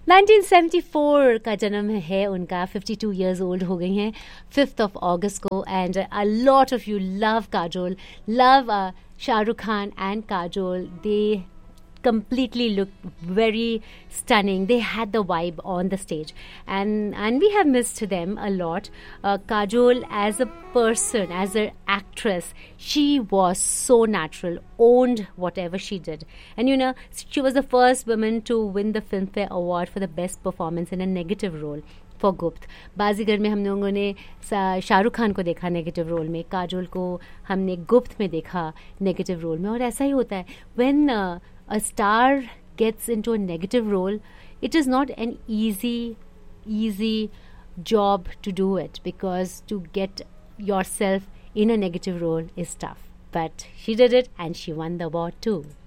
1974 का जन्म है उनका, 52 years old हो गई हैं 5th of August को. And a lot of you love Kajol, love Shah Rukh Khan and Kajol. They completely looked very stunning. They had the vibe on the stage, and we have missed them a lot. Kajol as a person, as an actress, she was so natural, owned whatever she did. And you know, she was the first woman to win the Filmfare Award for the best performance in a negative role for गुप्त. बाजीगर में हम लोगों ने शाहरुख खान को देखा negative role में, काजोल को हमने गुप्त में देखा नेगेटिव रोल में. और ऐसा ही होता है when a star gets into a negative role, it is not an easy job to do it, because to get yourself in a negative role is tough. But she did it and she won the award too.